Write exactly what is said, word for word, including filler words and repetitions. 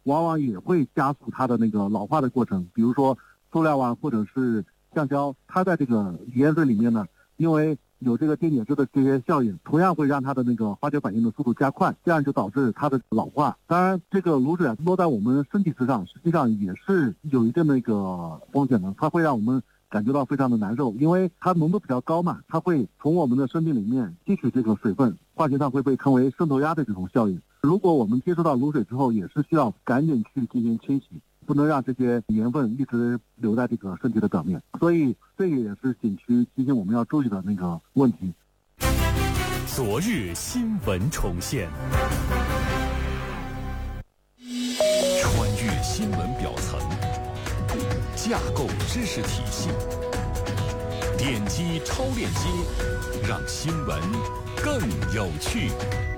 往往也会加速它的那个老化的过程。比如说塑料啊，或者是橡胶，它在这个盐水里面呢，因为有这个电解质的这些效应，同样会让它的那个化学反应的速度加快，这样就导致它的老化。当然，这个卤水啊落在我们身体之上，实际上也是有一定的那个风险的，它会让我们感觉到非常的难受，因为它浓度比较高嘛，它会从我们的身体里面吸取这个水分，化学上会被称为渗透压的这种效应。如果我们接触到卤水之后，也是需要赶紧去进行清洗，不能让这些盐分一直留在这个身体的表面，所以这个也是景区提醒我们要注意的那个问题。 昨日新闻重现，穿越新闻表层，架构知识体系，点击超链接，让新闻更有趣。